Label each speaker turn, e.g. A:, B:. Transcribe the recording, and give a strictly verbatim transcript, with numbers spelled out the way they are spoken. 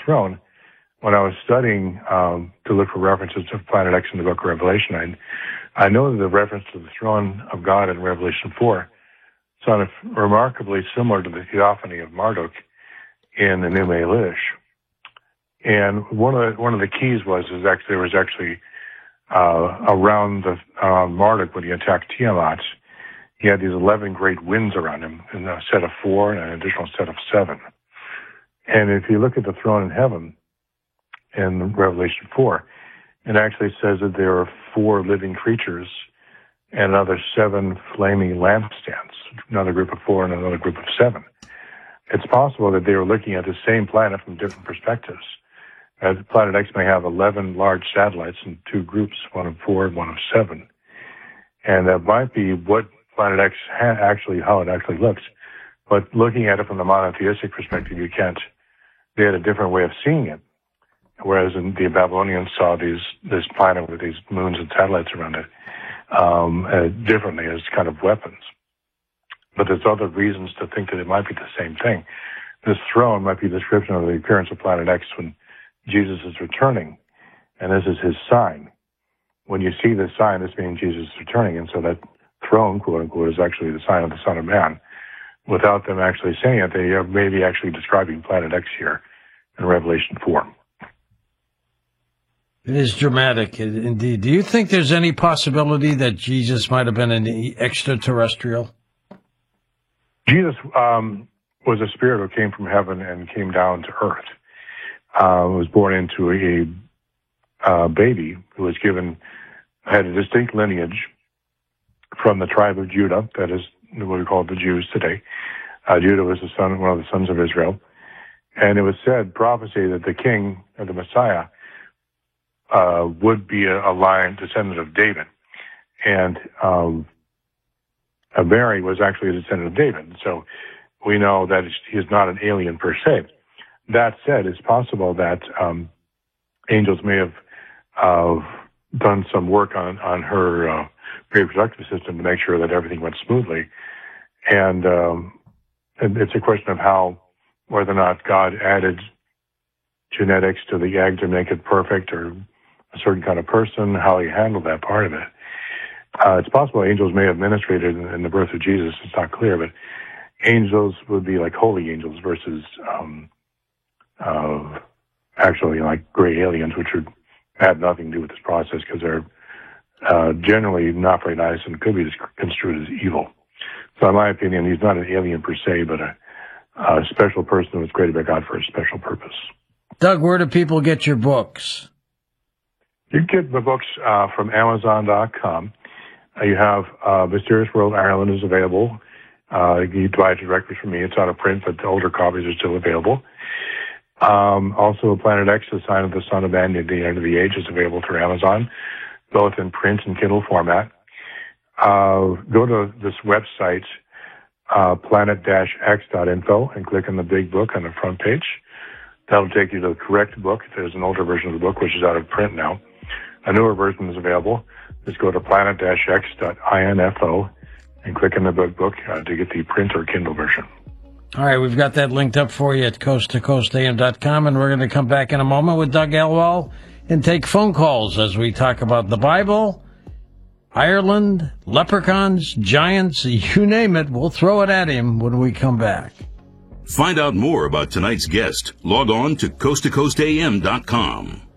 A: throne, when I was studying um, to look for references to Planet X in the book of Revelation, I, I know that the reference to the throne of God in Revelation four sounded remarkably similar to the theophany of Marduk in the Enuma Elish. And one of the, one of the keys was is actually there was actually uh, around the uh, Marduk when he attacked Tiamat, he had these eleven great winds around him, in a set of four and an additional set of seven. And if you look at the throne in heaven in Revelation four, it actually says that there are four living creatures and another seven flaming lampstands, another group of four and another group of seven. It's possible that they were looking at the same planet from different perspectives. As Planet X may have eleven large satellites in two groups, one of four and one of seven. And that might be what Planet X ha- actually, how it actually looks. But looking at it from the monotheistic perspective, you can't, they had a different way of seeing it. Whereas in the Babylonians saw these, this planet with these moons and satellites around it, um, uh, differently as kind of weapons. But there's other reasons to think that it might be the same thing. This throne might be a description of the appearance of Planet X when Jesus is returning, and this is his sign. When you see this sign, this means Jesus is returning, and so that throne, quote unquote, is actually the sign of the Son of Man. Without them actually saying it, they are maybe actually describing Planet X here in Revelation four.
B: It is dramatic, indeed. Do you think there's any possibility that Jesus might have been an extraterrestrial?
A: Jesus um, was a spirit who came from heaven and came down to earth. Uh, was born into a uh, baby who was given, had a distinct lineage from the tribe of Judah, that is what we call the Jews today. Uh, Judah was the son, one of the sons of Israel. And it was said, prophecy, that the king, or the Messiah, uh, would be a, a line descendant of David. And um, uh, Mary was actually a descendant of David. So we know that he is not an alien per se. That said, it's possible that um, angels may have uh, done some work on, on her uh, reproductive system to make sure that everything went smoothly. And, um, and it's a question of how, whether or not God added genetics to the egg to make it perfect or a certain kind of person, how he handled that part of it. Uh, it's possible angels may have ministrated in, in the birth of Jesus. It's not clear, but angels would be like holy angels versus um, uh, actually like gray aliens, which would have nothing to do with this process because they're uh, generally not very nice and could be construed as evil. So in my opinion, he's not an alien per se, but a, a special person who was created by God for a special purpose.
B: Doug, where do people get your books?
A: You can get the books uh, from Amazon dot com. Uh, you have uh, Mysterious World Ireland is available. Uh, you can buy it directly from me. It's out of print, but the older copies are still available. Um, also, Planet X, The Sign of the Son of Man at the End of the Age, is available through Amazon, both in print and Kindle format. Uh, go to this website, uh, planet dash x dot info, and click on the big book on the front page. That'll take you to the correct book. There's an older version of the book, which is out of print now. A newer version is available. Just go to planet dash x dot info and click on the big book uh, to get the print or Kindle version.
B: All right, we've got that linked up for you at coast to coast a m dot com, and we're going to come back in a moment with Doug Elwell and take phone calls as we talk about the Bible, Ireland, leprechauns, giants, you name it. We'll throw it at him when we come back.
C: Find out more about tonight's guest. Log on to coast to coast a m dot com.